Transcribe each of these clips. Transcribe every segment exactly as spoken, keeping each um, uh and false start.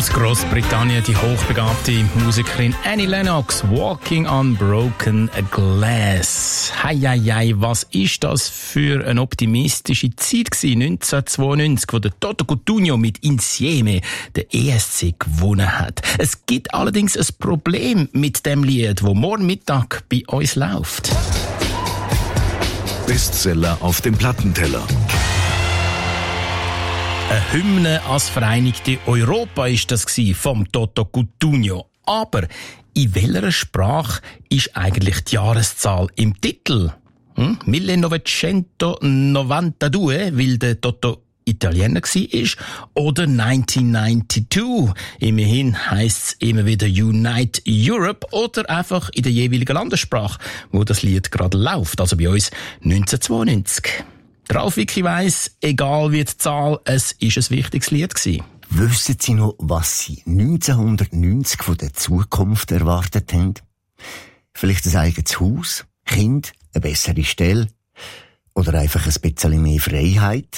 Aus Großbritannien die hochbegabte Musikerin Annie Lennox, Walking on Broken Glass. Hei, hei, hei, was ist das für eine optimistische Zeit gewesen, neunzehnhundertzweiundneunzig, wo der Toto Cutugno mit Insieme den E S C gewonnen hat. Es gibt allerdings ein Problem mit dem Lied, wo morgen Mittag bei uns läuft. Bestseller auf dem Plattenteller. Eine Hymne als Vereinigte Europa ist das gsi vom Toto Cutugno. Aber in welcher Sprache ist eigentlich die Jahreszahl im Titel? Hm? millenovecentodnovantadue, weil der Toto Italiener war, oder neunzehnhundertneunundneunzig. Immerhin heisst es immer wieder Unite Europe oder einfach in der jeweiligen Landessprache, wo das Lied gerade läuft, also bei uns neunzehnhundertzweiundneunzig. Der Ralf Wicki weiss, egal wie die Zahl, es ist ein wichtiges Lied gewesen. Wissen Sie noch, was Sie neunzehnhundertneunzig von der Zukunft erwartet haben? Vielleicht ein eigenes Haus, Kind, eine bessere Stelle oder einfach ein bisschen mehr Freiheit?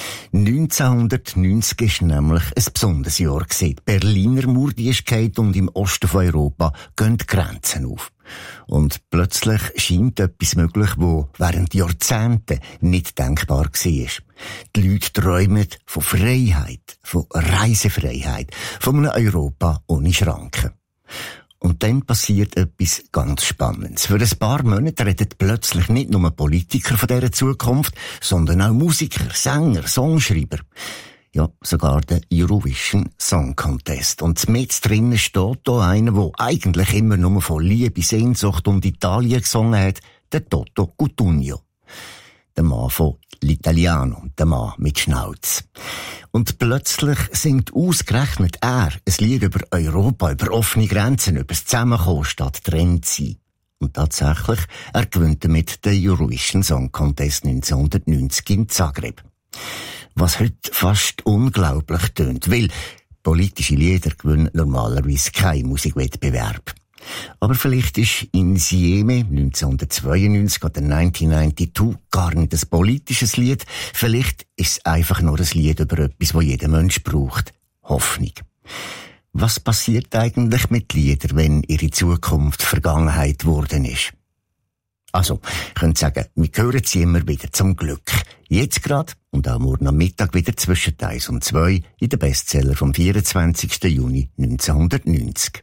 neunzehnhundertneunzig war nämlich ein besonderes Jahr. Die Berliner Mauer ist gefallen und im Osten von Europa gehen die Grenzen auf. Und plötzlich scheint etwas möglich, wo während Jahrzehnten nicht denkbar war. Die Leute träumen von Freiheit, von Reisefreiheit, von einem Europa ohne Schranken. Und dann passiert etwas ganz Spannendes. Für ein paar Monate reden plötzlich nicht nur Politiker von dieser Zukunft, sondern auch Musiker, Sänger, Songschreiber. Ja, sogar der Eurovision Song Contest. Und mit drinnen steht da einer, der eigentlich immer nur von Liebe, Sehnsucht und Italien gesungen hat, der Toto Cutugno. Der Mann von L'Italiano, der Mann mit Schnauz. Und plötzlich singt ausgerechnet er ein Lied über Europa, über offene Grenzen, über das Zusammenkommen statt getrennt sein. Und tatsächlich, er gewinnt damit den Eurovision Song Contest neunzehnhundertneunzig in Zagreb. Was heute fast unglaublich tönt, weil politische Lieder gewinnen normalerweise keinen Musikwettbewerb. Aber vielleicht ist Insieme neunzehnhundertzweiundneunzig oder neunzehnhundertneunundneunzig gar nicht ein politisches Lied. Vielleicht ist es einfach nur ein Lied über etwas, das jeder Mensch braucht. Hoffnung. Was passiert eigentlich mit Liedern, wenn ihre Zukunft Vergangenheit geworden ist? Also, ich könnte sagen, wir hören sie immer wieder, zum Glück. Jetzt gerade und auch morgen am Mittag wieder zwischen eins und zwei in den Bestseller vom vierundzwanzigsten Juni neunzehnhundertneunzig.